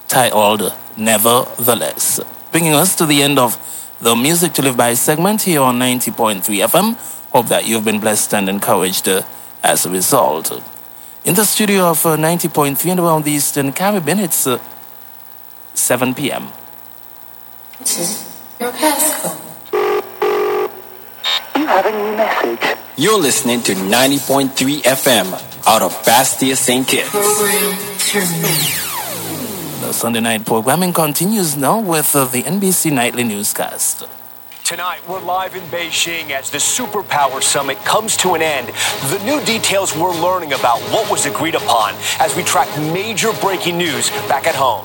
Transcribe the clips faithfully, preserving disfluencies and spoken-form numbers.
titled Nevertheless. Bringing us to the end of the Music to Live By segment here on ninety point three F M. Hope that you've been blessed and encouraged uh, as a result. In the studio of uh, ninety point three and around the Eastern Caribbean, it's uh, seven p.m. This is your passcode. You have a new message. You're listening to ninety point three F M out of Bastia, Saint Kitts. Program terminated. The Sunday night programming continues now with uh, the N B C Nightly Newscast. Tonight, we're live in Beijing as the Superpower Summit comes to an end. The new details we're learning about what was agreed upon as we track major breaking news back at home.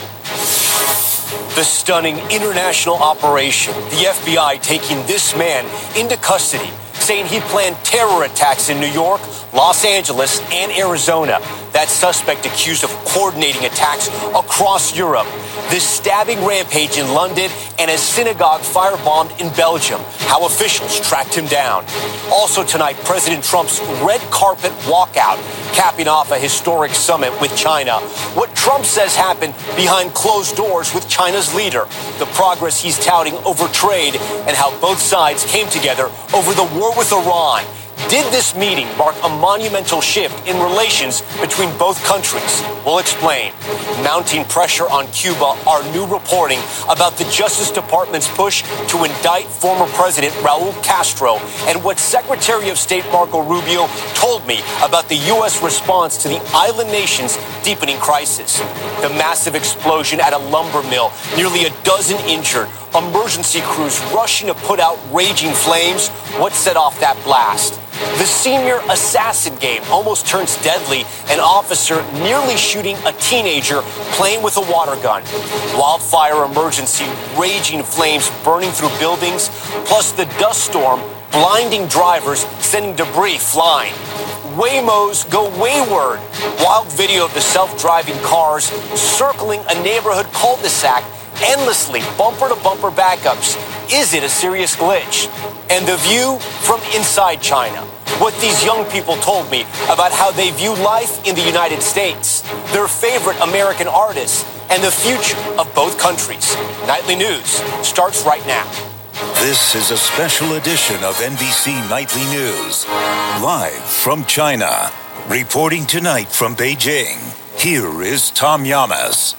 The stunning international operation, the F B I taking this man into custody, saying he planned terror attacks in New York, Los Angeles, and Arizona. That suspect accused of coordinating attacks across Europe. This stabbing rampage in London and a synagogue firebombed in Belgium. How officials tracked him down. Also tonight, President Trump's red carpet walkout, capping off a historic summit with China. What Trump says happened behind closed doors with China's leader. The progress he's touting over trade and how both sides came together over the war with Iran. Did this meeting mark a monumental shift in relations between both countries? We'll explain. Mounting pressure on Cuba, our new reporting about the Justice Department's push to indict former President Raul Castro and what Secretary of State Marco Rubio told me about the U S response to the island nation's deepening crisis. The massive explosion at a lumber mill, nearly a dozen injured, emergency crews rushing to put out raging flames. What set off that blast? The senior assassin game almost turns deadly, an officer nearly shooting a teenager playing with a water gun. Wildfire emergency, raging flames burning through buildings, plus the dust storm blinding drivers, sending debris flying. Waymos go wayward. Wild video of the self-driving cars circling a neighborhood cul-de-sac, endlessly bumper-to-bumper backups. Is it a serious glitch? And the view from inside China. What these young people told me about how they view life in the United States, their favorite American artists, and the future of both countries. Nightly News starts right now. This is a special edition of N B C Nightly News. Live from China. Reporting tonight from Beijing. Here is Tom Llamas.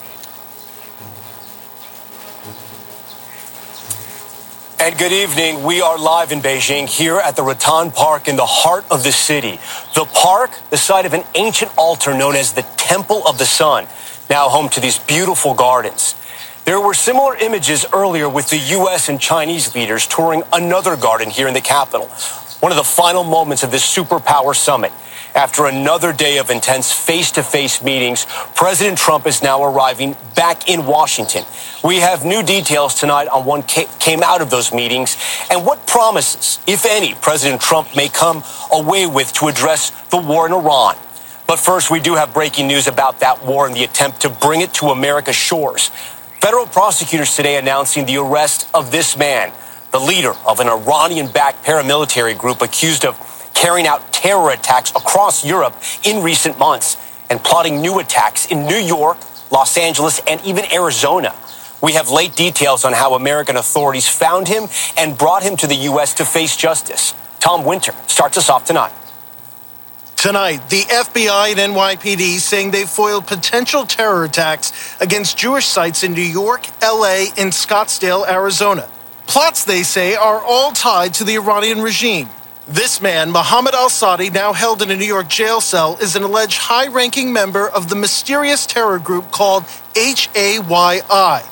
And good evening. We are live in Beijing here at the Rattan Park in the heart of the city. The park, the site of an ancient altar known as the Temple of the Sun, now home to these beautiful gardens. There were similar images earlier with the U S and Chinese leaders touring another garden here in the capital. One of the final moments of this superpower summit. After another day of intense face-to-face meetings, President Trump is now arriving back in Washington. We have new details tonight on what came out of those meetings and what promises, if any, President Trump may come away with to address the war in Iran. But first, we do have breaking news about that war and the attempt to bring it to America's shores. Federal prosecutors today announcing the arrest of this man, the leader of an Iranian-backed paramilitary group accused of carrying out terror attacks across Europe in recent months and plotting new attacks in New York, Los Angeles, and even Arizona. We have late details on how American authorities found him and brought him to the U S to face justice. Tom Winter starts us off tonight. Tonight, the F B I and N Y P D saying they foiled potential terror attacks against Jewish sites in New York, L A, and Scottsdale, Arizona. Plots, they say, are all tied to the Iranian regime. This man, Mohammed al-Sadi, now held in a New York jail cell, is an alleged high-ranking member of the mysterious terror group called H A Y I.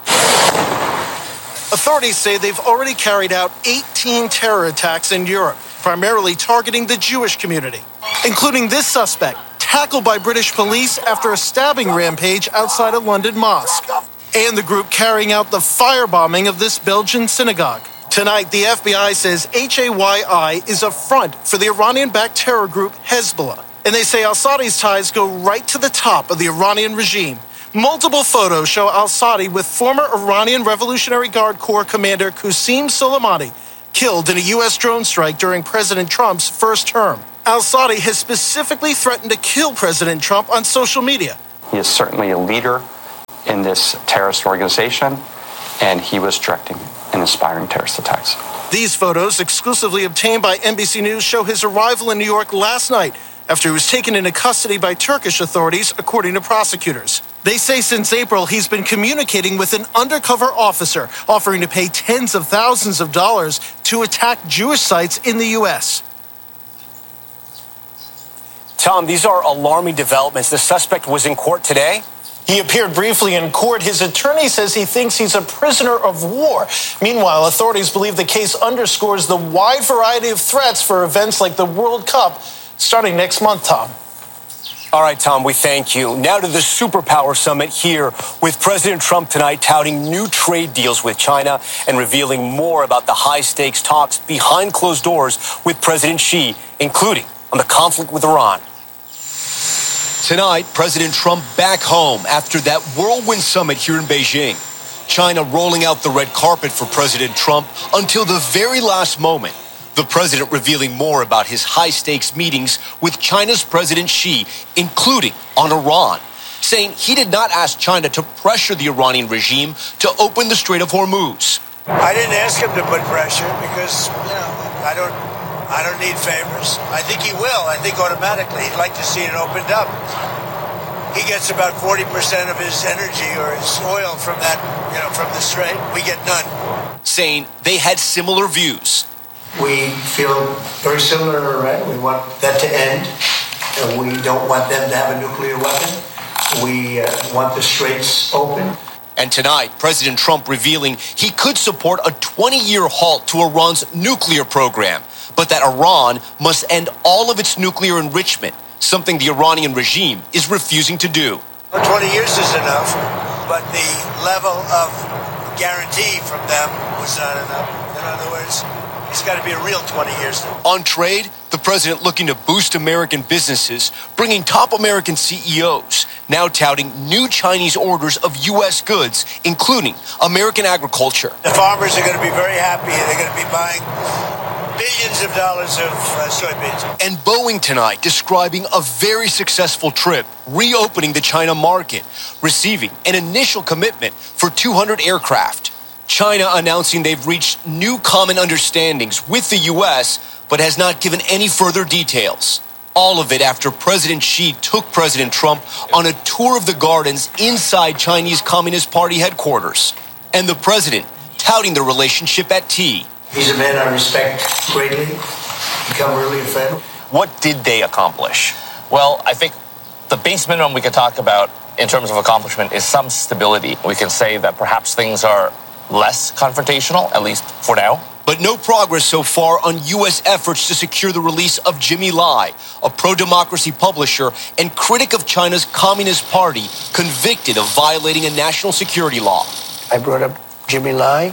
Authorities say they've already carried out eighteen terror attacks in Europe, primarily targeting the Jewish community, including this suspect, tackled by British police after a stabbing rampage outside a London mosque, and the group carrying out the firebombing of this Belgian synagogue. Tonight, the F B I says H A Y I is a front for the Iranian-backed terror group Hezbollah, and they say al-Sadi's ties go right to the top of the Iranian regime. Multiple photos show al-Sadi with former Iranian Revolutionary Guard Corps commander Qasem Soleimani killed in a U S drone strike during President Trump's first term. Al-Sadi has specifically threatened to kill President Trump on social media. He is certainly a leader in this terrorist organization, and he was directing and inspiring terrorist attacks. These photos, exclusively obtained by N B C News, show his arrival in New York last night after he was taken into custody by Turkish authorities, according to prosecutors. They say since April, he's been communicating with an undercover officer, offering to pay tens of thousands of dollars to attack Jewish sites in the U S. Tom, these are alarming developments. The suspect was in court today. He appeared briefly in court. His attorney says he thinks he's a prisoner of war. Meanwhile, authorities believe the case underscores the wide variety of threats for events like the World Cup starting next month, Tom. All right, Tom, we thank you. Now to the superpower summit here with President Trump tonight touting new trade deals with China and revealing more about the high-stakes talks behind closed doors with President Xi, including on the conflict with Iran. Tonight, President Trump back home after that whirlwind summit here in Beijing. China rolling out the red carpet for President Trump until the very last moment. The president revealing more about his high-stakes meetings with China's President Xi, including on Iran, saying he did not ask China to pressure the Iranian regime to open the Strait of Hormuz. I didn't ask him to put pressure because, you know, I don't, I don't need favors. I think he will. I think automatically he'd like to see it opened up. He gets about forty percent of his energy or his oil from that, you know, from the Strait. We get none. Saying they had similar views. We feel very similar to Iran. We want that to end. And we don't want them to have a nuclear weapon. We uh, want the straits open. And tonight, President Trump revealing he could support a twenty-year halt to Iran's nuclear program, but that Iran must end all of its nuclear enrichment, something the Iranian regime is refusing to do. Well, twenty years is enough, but the level of guarantee from them was not enough. In other words, it's got to be a real twenty years. On trade, the president looking to boost American businesses, bringing top American C E Os, now touting new Chinese orders of U S goods, including American agriculture. The farmers are going to be very happy. They're going to be buying billions of dollars of uh, soybeans. And Boeing tonight describing a very successful trip, reopening the China market, receiving an initial commitment for two hundred aircraft. China announcing they've reached new common understandings with the U S, but has not given any further details. All of it after President Xi took President Trump on a tour of the gardens inside Chinese Communist Party headquarters. And the president touting the relationship at tea. He's a man I respect greatly. Become really a friend. What did they accomplish? Well, I think the base minimum we can talk about in terms of accomplishment is some stability. We can say that perhaps things are less confrontational, at least for now. But no progress so far on U S efforts to secure the release of Jimmy Lai, a pro-democracy publisher and critic of China's Communist Party, convicted of violating a national security law. I brought up Jimmy Lai,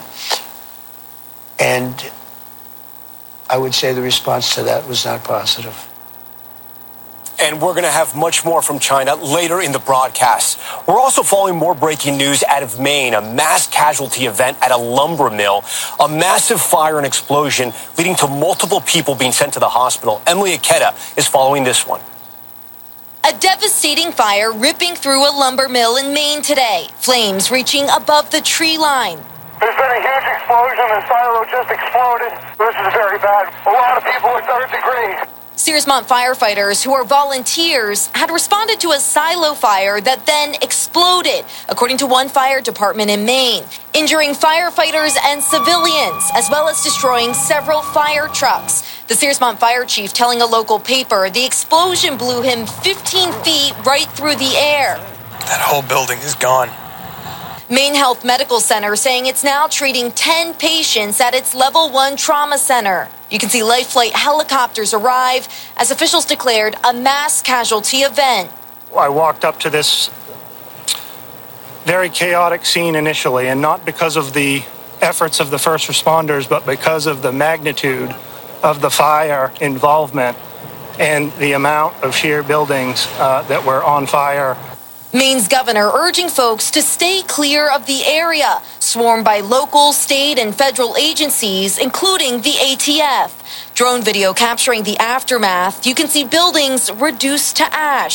and I would say the response to that was not positive. And we're going to have much more from China later in the broadcast. We're also following more breaking news out of Maine, a mass casualty event at a lumber mill, a massive fire and explosion leading to multiple people being sent to the hospital. Emily Aketa is following this one. A devastating fire ripping through a lumber mill in Maine today, flames reaching above the tree line. There's been a huge explosion. The silo just exploded. This is very bad. A lot of people are third degree. Searsmont firefighters, who are volunteers, had responded to a silo fire that then exploded, according to one fire department in Maine, injuring firefighters and civilians, as well as destroying several fire trucks. The Searsmont fire chief telling a local paper the explosion blew him fifteen feet right through the air. That whole building is gone. Maine Health Medical Center saying it's now treating ten patients at its level one trauma center. You can see Life Flight helicopters arrive as officials declared a mass casualty event. I walked up to this very chaotic scene initially, and not because of the efforts of the first responders, but because of the magnitude of the fire involvement and the amount of sheer buildings uh, that were on fire. Maine's governor urging folks to stay clear of the area, swarmed by local, state, and federal agencies, including the A T F. Drone video capturing the aftermath. You can see buildings reduced to ash.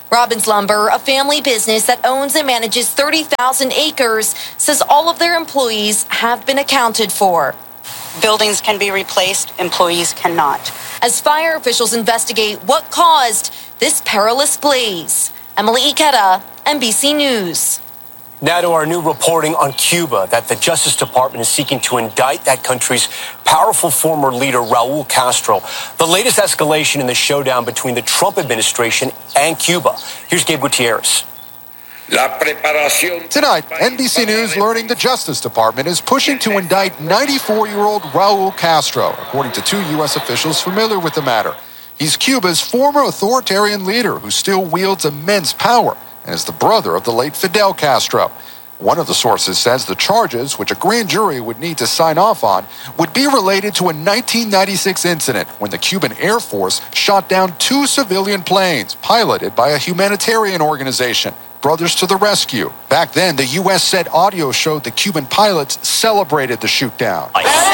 Robbins Lumber, a family business that owns and manages thirty thousand acres, says all of their employees have been accounted for. Buildings can be replaced, employees cannot. As fire officials investigate what caused this perilous blaze. Emily Ikeda, N B C News. Now to our new reporting on Cuba, that the Justice Department is seeking to indict that country's powerful former leader, Raul Castro. The latest escalation in the showdown between the Trump administration and Cuba. Here's Gabe Gutierrez. Tonight, N B C News learning the Justice Department is pushing to indict ninety-four-year-old Raul Castro, according to two U S officials familiar with the matter. He's Cuba's former authoritarian leader who still wields immense power and is the brother of the late Fidel Castro. One of the sources says the charges, which a grand jury would need to sign off on, would be related to a nineteen ninety-six incident when the Cuban Air Force shot down two civilian planes piloted by a humanitarian organization, Brothers to the Rescue. Back then, the U S said audio showed the Cuban pilots celebrated the shootdown.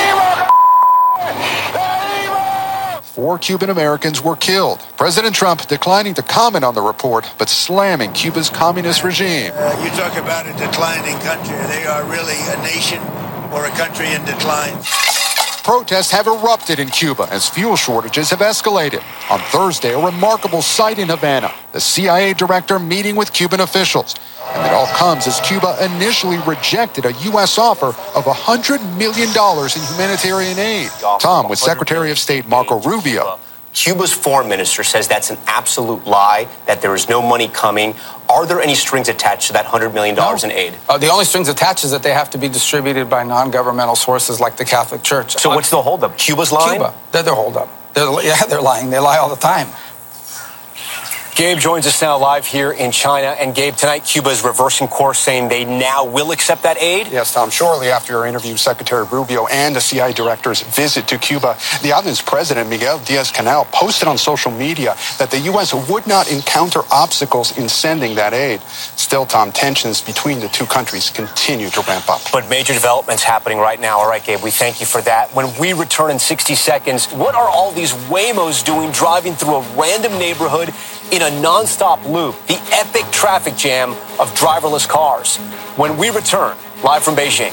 Four Cuban Americans were killed. President Trump declining to comment on the report, but slamming Cuba's communist regime. Uh, you talk about a declining country. They are really a nation or a country in decline. Protests have erupted in Cuba as fuel shortages have escalated. On Thursday, a remarkable sight in Havana, the C I A director meeting with Cuban officials. And it all comes as Cuba initially rejected a U S offer of one hundred million dollars in humanitarian aid. Tom with Secretary of State Marco Rubio. Cuba's foreign minister says that's an absolute lie, that there is no money coming. Are there any strings attached to that one hundred million dollars no. in aid? Uh, the only strings attached is that they have to be distributed by non-governmental sources like the Catholic Church. So uh, what's the holdup? Cuba's lying? Cuba. They're the holdup. They're, yeah, they're lying. They lie all the time. Gabe joins us now live here in China. And Gabe, tonight Cuba is reversing course, saying they now will accept that aid? Yes, Tom. Shortly after your interview, Secretary Rubio and the C I A director's visit to Cuba, the island's president, Miguel Diaz-Canel, posted on social media that the U S would not encounter obstacles in sending that aid. Still, Tom, tensions between the two countries continue to ramp up. But major developments happening right now. All right, Gabe, we thank you for that. When we return in sixty seconds, what are all these Waymos doing driving through a random neighborhood in a non-stop loop, the epic traffic jam of driverless cars? When we return, live from Beijing.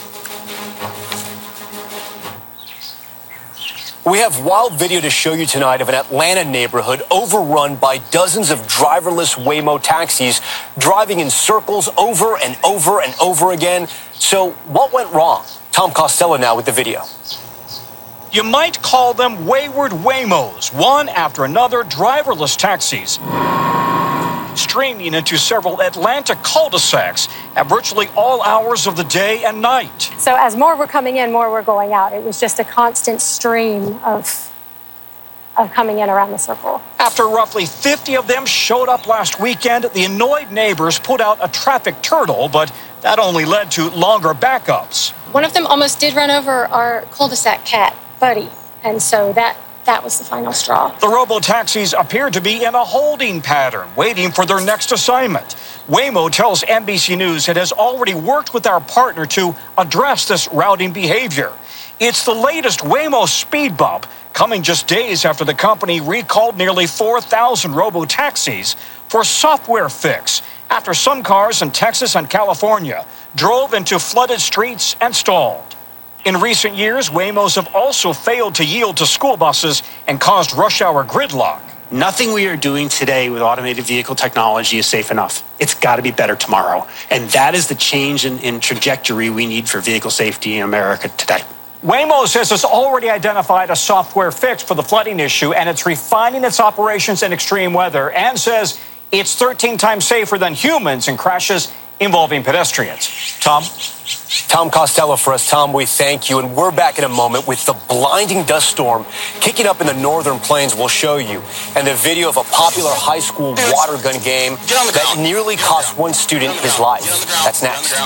We have wild video to show you tonight of an Atlanta neighborhood overrun by dozens of driverless Waymo taxis driving in circles over and over and over again. So what went wrong? Tom Costello now with the video. You might call them wayward Waymos, one after another driverless taxis, streaming into several Atlanta cul-de-sacs at virtually all hours of the day and night. So as more were coming in, more were going out. It was just a constant stream of, of coming in around the circle. After roughly fifty of them showed up last weekend, the annoyed neighbors put out a traffic turtle, but that only led to longer backups. One of them almost did run over our cul-de-sac cat, Buddy, and so that That was the final straw. The robo-taxis appear to be in a holding pattern, waiting for their next assignment. Waymo tells N B C News it has already worked with our partner to address this routing behavior. It's the latest Waymo speed bump, coming just days after the company recalled nearly four thousand robo-taxis for software fix after some cars in Texas and California drove into flooded streets and stalled. In recent years, Waymos have also failed to yield to school buses and caused rush hour gridlock. Nothing we are doing today with automated vehicle technology is safe enough. It's got to be better tomorrow. And that is the change in, in trajectory we need for vehicle safety in America today. Waymo says it's already identified a software fix for the flooding issue, and it's refining its operations in extreme weather, and says it's thirteen times safer than humans in crashes involving pedestrians. Tom? Tom Costello for us. Tom, we thank you. And we're back in a moment with the blinding dust storm kicking up in the northern plains we'll show you. And the video of a popular high school water gun game that nearly cost one student his life. That's next.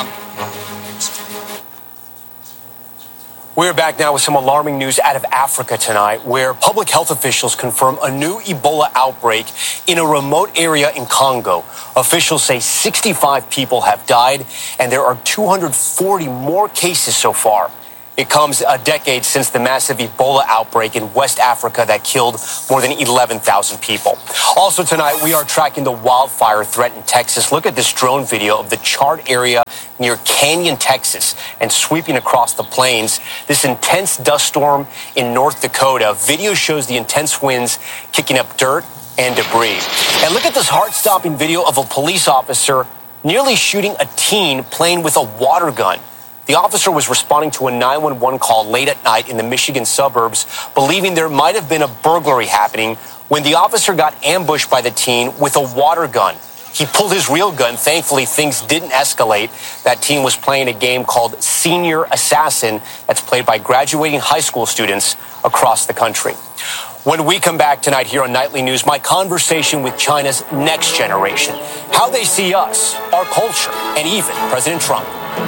We're back now with some alarming news out of Africa tonight, where public health officials confirm a new Ebola outbreak in a remote area in Congo. Officials say sixty-five people have died, and there are two hundred forty more cases so far. It comes a decade since the massive Ebola outbreak in West Africa that killed more than eleven thousand people. Also tonight, we are tracking the wildfire threat in Texas. Look at this drone video of the charred area near Canyon, Texas, and sweeping across the plains. This intense dust storm in North Dakota. Video shows the intense winds kicking up dirt and debris. And look at this heart-stopping video of a police officer nearly shooting a teen playing with a water gun. The officer was responding to a nine one one call late at night in the Michigan suburbs, believing there might have been a burglary happening when the officer got ambushed by the teen with a water gun. He pulled his real gun. Thankfully, things didn't escalate. That teen was playing a game called Senior Assassin that's played by graduating high school students across the country. When we come back tonight here on Nightly News, my conversation with China's next generation, how they see us, our culture, and even President Trump.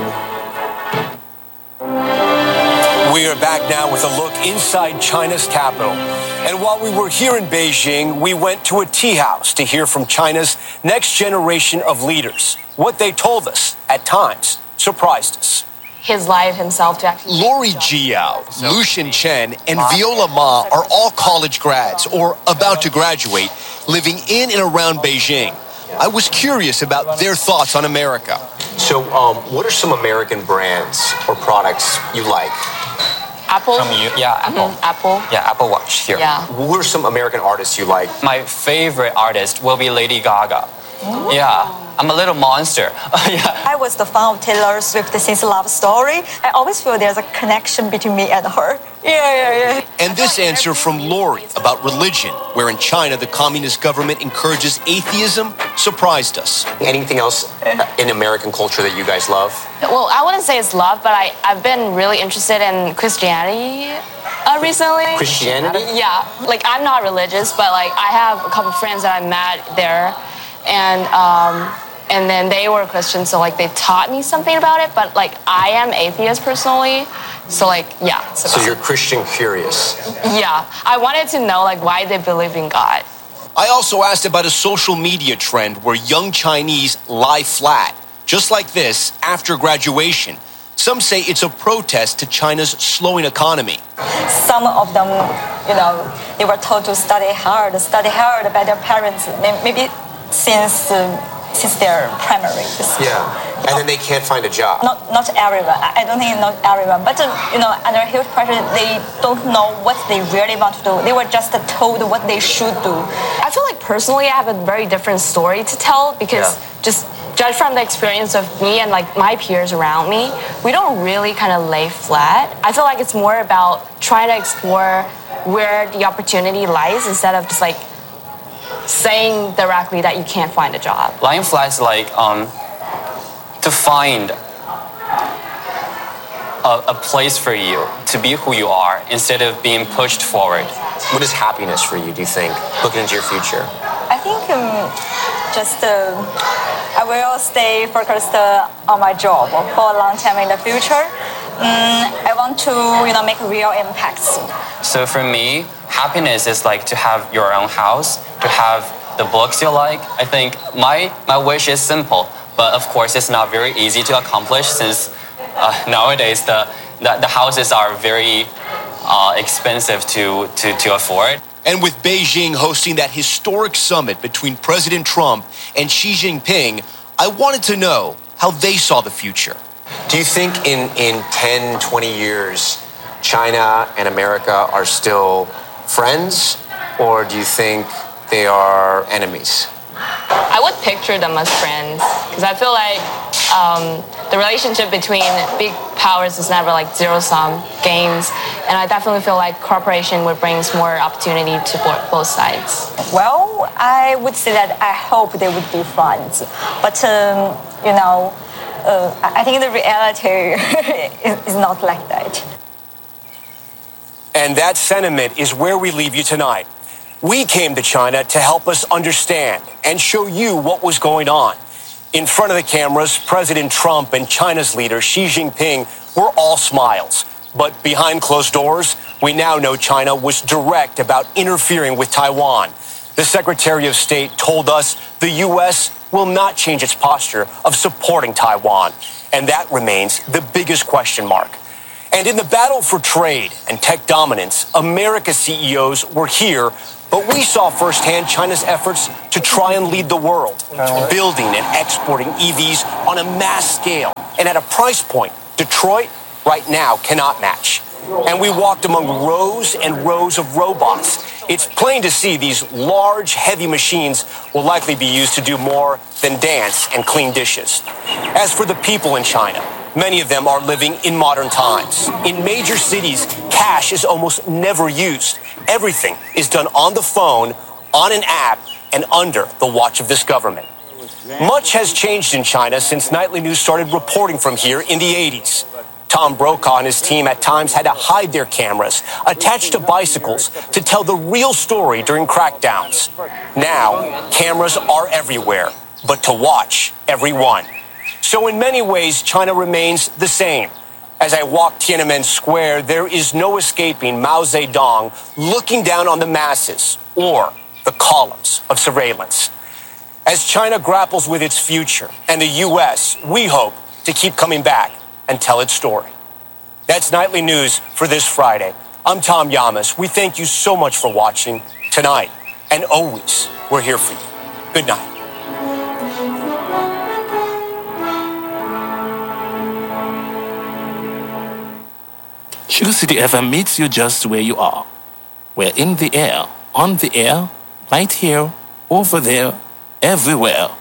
We are back now with a look inside China's capital. And while we were here in Beijing, we went to a tea house to hear from China's next generation of leaders. What they told us, at times, surprised us. His life himself to actually... Lori Jiao, Lucian Chen, and Viola Ma are all college grads or about to graduate, living in and around Beijing. I was curious about their thoughts on America. So, um, what are some American brands or products you like? Apple? From you? Yeah, Apple. Mm-hmm. Apple? Yeah, Apple Watch here. Yeah. Who are some American artists you like? My favorite artist will be Lady Gaga. Oh. Yeah, I'm a little monster. Yeah. I was the fan of Taylor Swift since Love Story. I always feel there's a connection between me and her. Yeah, yeah, yeah. And this answer from Lori about religion, where in China the communist government encourages atheism, surprised us. Anything else in American culture that you guys love? Well, I wouldn't say it's love, but I, I've been really interested in Christianity uh, recently. Christianity? Yeah. Like, I'm not religious, but, like, I have a couple friends that I met there. And um, and then they were Christians, so like they taught me something about it. But like I am atheist personally, so like yeah. So, so you're Christian curious. Yeah, I wanted to know like why they believe in God. I also asked about a social media trend where young Chinese lie flat, just like this, after graduation. Some say it's a protest to China's slowing economy. Some of them, you know, they were told to study hard, study hard by their parents. Maybe. Since uh, since their primary. Yeah, and then they can't find a job. Not not everyone. I don't think not everyone, but uh, you know, under huge pressure, they don't know what they really want to do. They were just told what they should do. I feel like personally, I have a very different story to tell because yeah. just judge from the experience of me and like my peers around me, we don't really kind of lay flat. I feel like it's more about trying to explore where the opportunity lies instead of just like saying directly that you can't find a job. Lying flat is like um, to find a, a place for you to be who you are instead of being pushed forward. What is happiness for you, do you think, looking into your future? I think um, just uh, I will stay focused uh, on my job for a long time in the future. Mm, I want to, you know, make real impacts. So for me, happiness is like to have your own house, to have the books you like. I think my my wish is simple, but of course it's not very easy to accomplish since uh, nowadays the, the the houses are very uh, expensive to, to to afford. And with Beijing hosting that historic summit between President Trump and Xi Jinping, I wanted to know how they saw the future. Do you think in, in ten, twenty years, China and America are still friends, or do you think they are enemies? I would picture them as friends, because I feel like um, the relationship between big powers is never like zero-sum games, and I definitely feel like cooperation would bring more opportunity to both sides. Well, I would say that I hope they would be friends, but um, you know, uh, I think the reality is not like that. And that sentiment is where we leave you tonight. We came to China to help us understand and show you what was going on. In front of the cameras, President Trump and China's leader, Xi Jinping, were all smiles. But behind closed doors, we now know China was direct about interfering with Taiwan. The Secretary of State told us the U S will not change its posture of supporting Taiwan. And that remains the biggest question mark. And in the battle for trade and tech dominance, America's C E Os were here, but we saw firsthand China's efforts to try and lead the world, building and exporting E Vs on a mass scale and at a price point Detroit right now cannot match. And we walked among rows and rows of robots. It's plain to see these large, heavy machines will likely be used to do more than dance and clean dishes. As for the people in China, many of them are living in modern times. In major cities, cash is almost never used. Everything is done on the phone, on an app, and under the watch of this government. Much has changed in China since Nightly News started reporting from here in the eighties. Tom Brokaw and his team at times had to hide their cameras attached to bicycles to tell the real story during crackdowns. Now, cameras are everywhere, but to watch every one. So in many ways, China remains the same. As I walk Tiananmen Square, there is no escaping Mao Zedong looking down on the masses or the columns of surveillance. As China grapples with its future and the U S, we hope to keep coming back and tell its story. That's Nightly News for this Friday. I'm Tom Llamas. We thank you so much for watching tonight, and always, we're here for you. Good night. Sugar City F M meets you just where you are. We're in the air, on the air, right here, over there, everywhere.